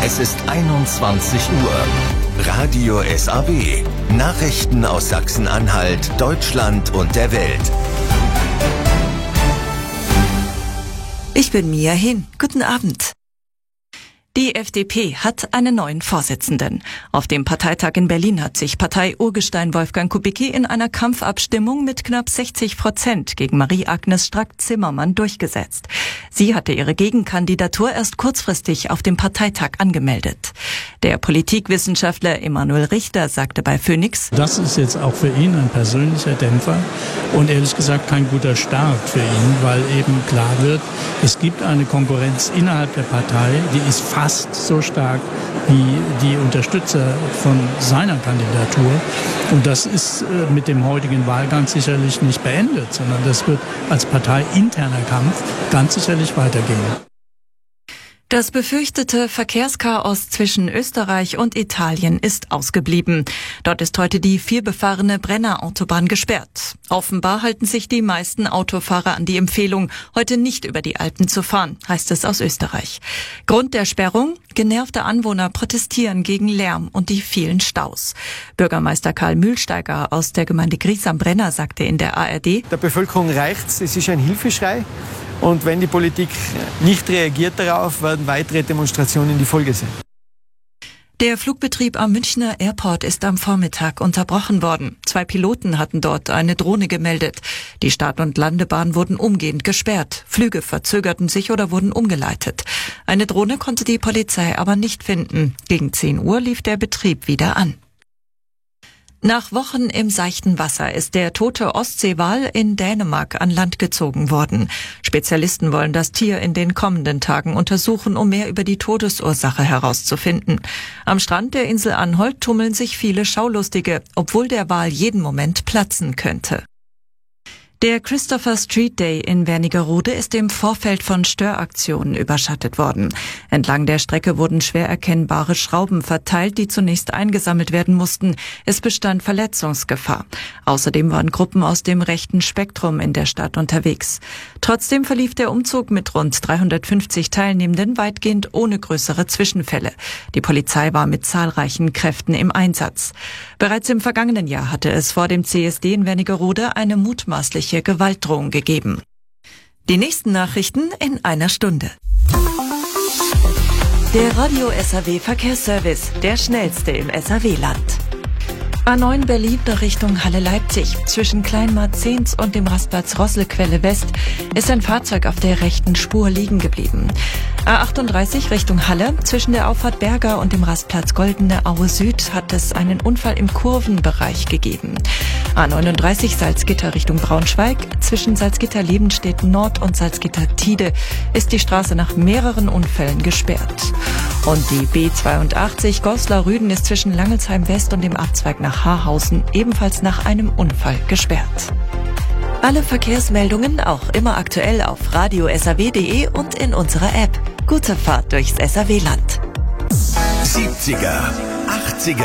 Es ist 21 Uhr. Radio SAW. Nachrichten aus Sachsen-Anhalt, Deutschland und der Welt. Ich bin Mia Hin. Guten Abend. Die FDP hat einen neuen Vorsitzenden. Auf dem Parteitag in Berlin hat sich Partei-Urgestein Wolfgang Kubicki in einer Kampfabstimmung mit knapp 60% gegen Marie-Agnes Strack-Zimmermann durchgesetzt. Sie hatte ihre Gegenkandidatur erst kurzfristig auf dem Parteitag angemeldet. Der Politikwissenschaftler Emanuel Richter sagte bei Phoenix: Das ist jetzt auch für ihn ein persönlicher Dämpfer und ehrlich gesagt kein guter Start für ihn, weil eben klar wird, es gibt eine Konkurrenz innerhalb der Partei, die ist fast so stark wie die Unterstützer von seiner Kandidatur. Und das ist mit dem heutigen Wahlgang sicherlich nicht beendet, sondern das wird als parteiinterner Kampf ganz sicherlich weitergehen. Das befürchtete Verkehrschaos zwischen Österreich und Italien ist ausgeblieben. Dort ist heute die vielbefahrene Brenner-Autobahn gesperrt. Offenbar halten sich die meisten Autofahrer an die Empfehlung, heute nicht über die Alpen zu fahren, heißt es aus Österreich. Grund der Sperrung: genervte Anwohner protestieren gegen Lärm und die vielen Staus. Bürgermeister Karl Mühlsteiger aus der Gemeinde Gries am Brenner sagte in der ARD: Der Bevölkerung reicht's, es ist ein Hilfeschrei. Und wenn die Politik nicht reagiert darauf, werden weitere Demonstrationen die Folge sein. Der Flugbetrieb am Münchner Airport ist am Vormittag unterbrochen worden. 2 Piloten hatten dort eine Drohne gemeldet. Die Start- und Landebahn wurden umgehend gesperrt. Flüge verzögerten sich oder wurden umgeleitet. Eine Drohne konnte die Polizei aber nicht finden. Gegen 10 Uhr lief der Betrieb wieder an. Nach Wochen im seichten Wasser ist der tote Ostseewal in Dänemark an Land gezogen worden. Spezialisten wollen das Tier in den kommenden Tagen untersuchen, um mehr über die Todesursache herauszufinden. Am Strand der Insel Anholt tummeln sich viele Schaulustige, obwohl der Wal jeden Moment platzen könnte. Der Christopher Street Day in Wernigerode ist im Vorfeld von Störaktionen überschattet worden. Entlang der Strecke wurden schwer erkennbare Schrauben verteilt, die zunächst eingesammelt werden mussten. Es bestand Verletzungsgefahr. Außerdem waren Gruppen aus dem rechten Spektrum in der Stadt unterwegs. Trotzdem verlief der Umzug mit rund 350 Teilnehmenden weitgehend ohne größere Zwischenfälle. Die Polizei war mit zahlreichen Kräften im Einsatz. Bereits im vergangenen Jahr hatte es vor dem CSD in Wernigerode eine mutmaßliche Gewaltdrohung gegeben. Die nächsten Nachrichten in einer Stunde. Der Radio SAW Verkehrsservice, der schnellste im SAW-Land. A9 Berlin Richtung Halle-Leipzig. Zwischen Kleinmarzens und dem Rastplatz Rosselquelle West ist ein Fahrzeug auf der rechten Spur liegen geblieben. A38 Richtung Halle. Zwischen der Auffahrt Berger und dem Rastplatz Goldene Aue Süd hat es einen Unfall im Kurvenbereich gegeben. A39 Salzgitter Richtung Braunschweig. Zwischen Salzgitter-Lebenstedt Nord und Salzgitter-Tide ist die Straße nach mehreren Unfällen gesperrt. Und die B82 Goslar-Rüden ist zwischen Langelsheim West und dem Abzweig nach Haarhausen ebenfalls nach einem Unfall gesperrt. Alle Verkehrsmeldungen auch immer aktuell auf radiosaw.de und in unserer App. Gute Fahrt durchs SAW-Land. 70er, 80er